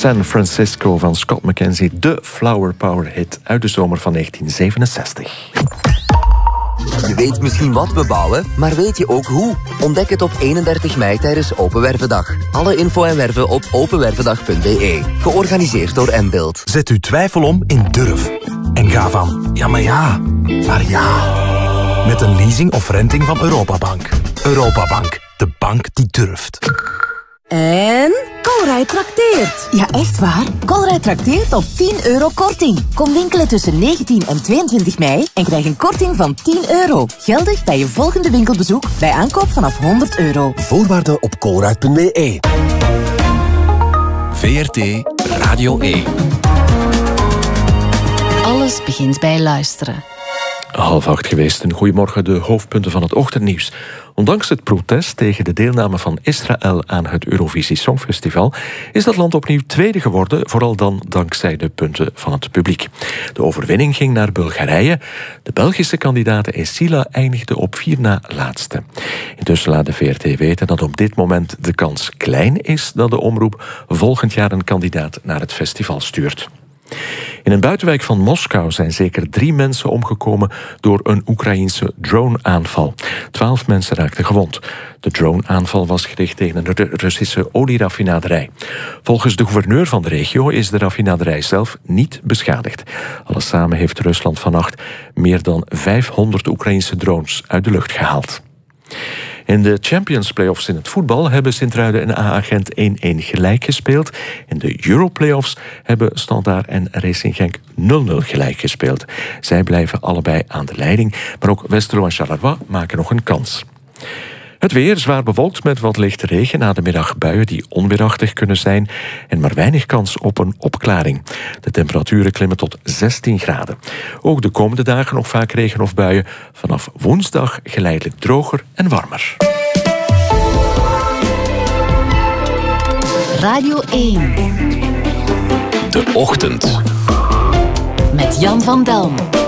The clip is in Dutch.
San Francisco van Scott McKenzie, de Flower Power hit uit de zomer van 1967. Je weet misschien wat we bouwen, maar weet je ook hoe? Ontdek het op 31 mei tijdens Open Wervendag. Alle info en werven op openwervendag.be. Georganiseerd door Mbuild. Zet uw twijfel om in durf. En ga van ja, maar ja, naar ja. Met een leasing of renting van Europabank. Europabank, de bank die durft. En Colruyt trakteert. Ja, echt waar. Colruyt trakteert op €10 korting. Kom winkelen tussen 19 en 22 mei en krijg een korting van €10. Geldig bij je volgende winkelbezoek bij aankoop vanaf €100. Voorwaarden op colruyt.be. VRT Radio 1. Alles begint bij luisteren. 7:30 geweest. Een goedemorgen, de hoofdpunten van het ochtendnieuws. Ondanks het protest tegen de deelname van Israël aan het Eurovisie Songfestival is dat land opnieuw tweede geworden, vooral dan dankzij de punten van het publiek. De overwinning ging naar Bulgarije. De Belgische kandidate Esila eindigde op 4 na laatste. Intussen laat de VRT weten dat op dit moment de kans klein is dat de omroep volgend jaar een kandidaat naar het festival stuurt. In een buitenwijk van Moskou zijn zeker 3 mensen omgekomen door een Oekraïense drone-aanval. 12 mensen raakten gewond. De drone-aanval was gericht tegen een Russische olieraffinaderij. Volgens de gouverneur van de regio is de raffinaderij zelf niet beschadigd. Alles samen heeft Rusland vannacht meer dan 500 Oekraïense drones uit de lucht gehaald. In de Champions Playoffs in het voetbal hebben Sint-Truiden en AA-Gent 1-1 gelijk gespeeld. In de Euro-playoffs hebben Standaard en Racing Genk 0-0 gelijk gespeeld. Zij blijven allebei aan de leiding, maar ook Westerlo en Charleroi maken nog een kans. Het weer zwaar bewolkt met wat lichte regen, na de middag buien die onweerachtig kunnen zijn en maar weinig kans op een opklaring. De temperaturen klimmen tot 16 graden. Ook de komende dagen nog vaak regen of buien. Vanaf woensdag geleidelijk droger en warmer. Radio 1. De ochtend. Met Jan van Delm.